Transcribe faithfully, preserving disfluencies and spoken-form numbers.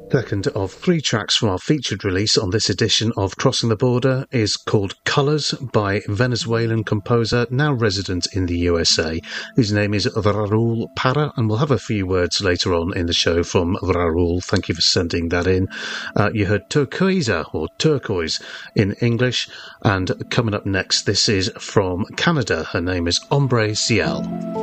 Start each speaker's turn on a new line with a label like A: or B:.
A: Second of three tracks from our featured release on this edition of Crossing the Border is called Colours by Venezuelan composer now resident in the U S A, whose name is Raul Parra, and we'll have a few words later on in the show from Raul. Thank you for sending that in. Uh, you heard Turquoise, or Turquoise in English, and coming up next, this is from Canada. Her name is Ombre Ciel.